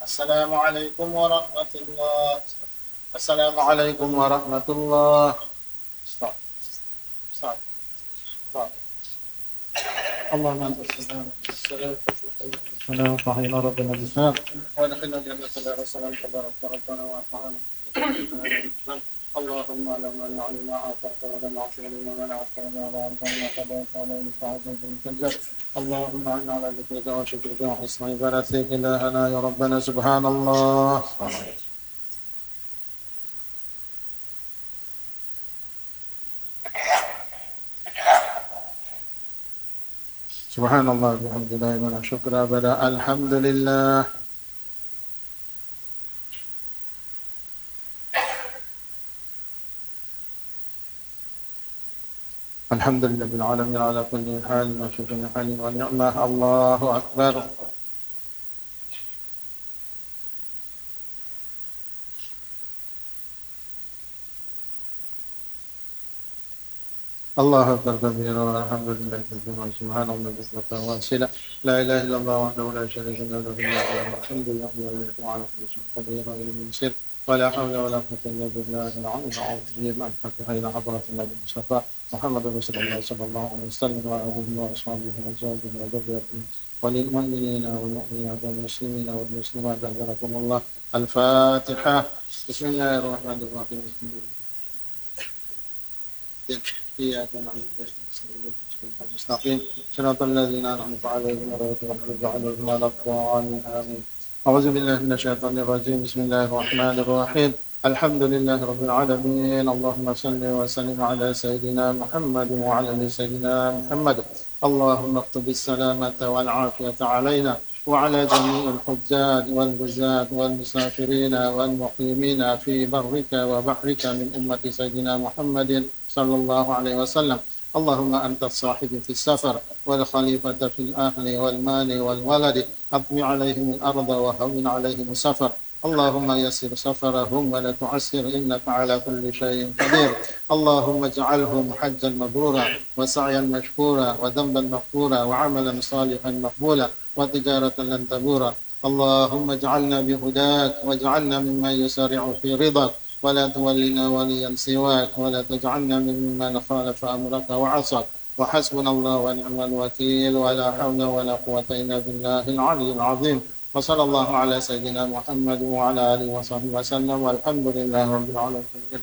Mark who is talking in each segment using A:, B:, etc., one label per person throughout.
A: السلام عليكم ورحمة الله. السلام عليكم ورحمة الله. Stop. Stop. Stop. اللهم أنت السلام والسلام رحيم ربنا الإسلام ودخلنا الجنة لا رسول تبارك ربنا وأطعنا اللهم لما نعلم ما أعطاك ولا نعصي لما منعت ولا رأيت ما قضيت ولا ينفعك بالكذب اللهم أعنا على ذكرك وشكرك وحسن عبادتك إلهنا يا ربنا سبحان الله. سبحان الله بحمد الله من شكر أبدا الحمد لله. الحمد لله رب العالمين على كل حال وشكر حال ونعمة. الله أكبر. الله أكبر كبيرا والحمد لله كثيرا سبحان الله بكرة واسعة لا إله إلا الله وحده لا شريك له له الحمد لله وعلى كل شيء قدير ويسير ولا حول ولا قوة إلا بالله العلي العظيم الفاتحة إلى حضرة النبي المصطفى محمد رسول الله صلى الله عليه وسلم وآله وأصحابه وأزواجه وذريته وللمؤمنين والمؤمنات والمسلمين والمسلمات أجركم الله. الفاتحة. بسم الله الرحمن الرحيم. إياك نعبد وإياك نستعين صراط الذين أنعمت عليهم غير المغضوب عليهم ولا الضالين آمين. أعوذ بالله من الشيطان الرجيم. بسم الله الرحمن الرحيم. الحمد لله رب العالمين. اللهم صل وسلم على سيدنا محمد وعلى آل سيدنا محمد. اللهم اكتب السلامة والعافية علينا وعلى جميع الحجاج والغزاة والمسافرين والمقيمين في برك وبحرك من أمة سيدنا محمد صلى الله عليه وسلم. اللهم أنت الصاحب في السفر والخليفة في الأهل والمال والولد أطوي عليهم الأرض وهون عليهم السفر. اللهم يسر سفرهم ولا تعسر إنك على كل شيء قدير. اللهم اجعلهم حجا مبرورا وسعيا مشكورا وذنبا مغفورا وعملا صالحا مقبولا وتجارة لن تبورا. اللهم اجعلنا بهداك واجعلنا ممن يسارع في رضاك ولا تولنا وليا سواك ولا تجعلنا ممن خالف أمرك وعصاك. وحسبنا الله ونعم الوكيل ولا حول ولا قوة إلا بالله العلي العظيم. وصلى الله على سيدنا محمد وعلى آله وصحبه وسلم والحمد لله رب العالمين.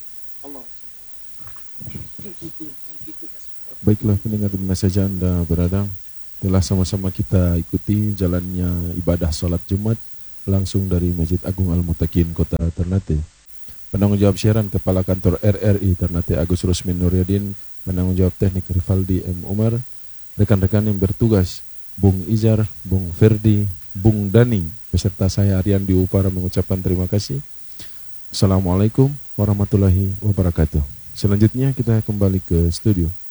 B: Baiklah pendengar di mana saja Anda berada, telah sama-sama kita ikuti jalannya ibadah salat Jumat langsung dari Masjid Agung Al-Mutakin Kota Ternate. Penanggung jawab siaran Kepala Kantor RRI Ternate Agus Rusmin Nuryadin, penanggung jawab teknik Rivaldi M. Umar, rekan-rekan yang bertugas Bung Izar, Bung Ferdi, Bung Dani, beserta saya Aryan di Upara mengucapkan terima kasih. Assalamualaikum warahmatullahi wabarakatuh. Selanjutnya kita kembali ke studio.